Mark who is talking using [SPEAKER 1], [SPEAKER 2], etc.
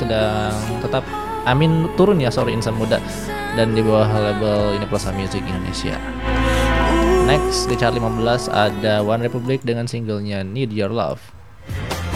[SPEAKER 1] sedang tetap turun ya, Insan Muda, dan di bawah label Universal Music Indonesia. Next di chart 15 ada One Republic dengan singlenya Need Your Love.